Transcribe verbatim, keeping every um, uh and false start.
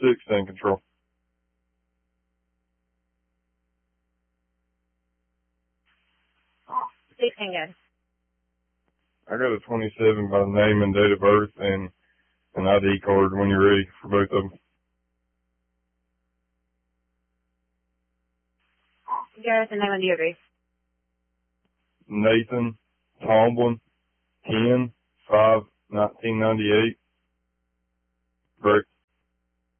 sixteen control. sixteen good. I got a twenty-seven by name and date of birth and an I D card when you're ready for both of them. Gareth, the name of the O B. Nathan Tomlin, ten five nineteen ninety-eight. Great.